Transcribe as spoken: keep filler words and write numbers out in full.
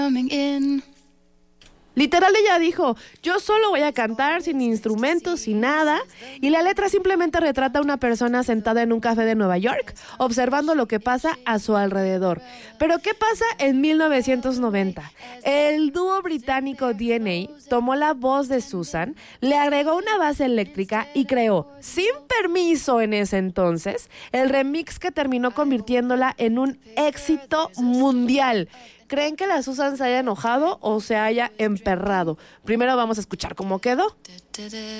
Literal ella dijo, yo solo voy a cantar sin instrumentos, sin nada, y la letra simplemente retrata a una persona sentada en un café de Nueva York, observando lo que pasa a su alrededor. Pero ¿qué pasa en mil novecientos noventa? El dúo británico D N A tomó la voz de Susan, le agregó una base eléctrica y creó, sin permiso en ese entonces, el remix que terminó convirtiéndola en un éxito mundial. ¿Creen que la Susan se haya enojado o se haya emperrado? Primero vamos a escuchar cómo quedó.